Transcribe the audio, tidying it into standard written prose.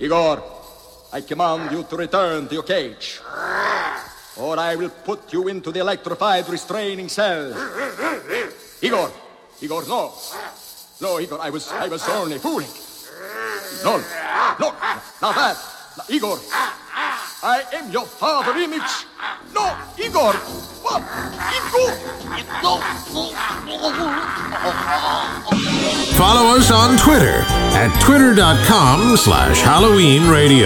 Igor, I command you to return to your cage, or I will put you into the electrified restraining cell. Igor, no. No, Igor, I was only fooling. No, look, now that, Igor, I am your father image. No, Igor, what? Igor! Follow us on Twitter at twitter.com/HalloweenRadio.